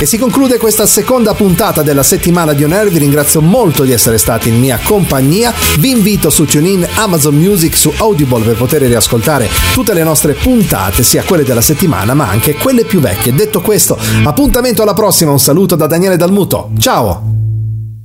E si conclude questa seconda puntata della settimana di On Air. Vi ringrazio molto di essere stati in mia compagnia. Vi invito su TuneIn, Amazon Music, su Audible per poter riascoltare tutte le nostre puntate, sia quelle della settimana ma anche quelle più vecchie. Detto questo, appuntamento alla prossima. Un saluto da Daniele Dalmuto. Ciao!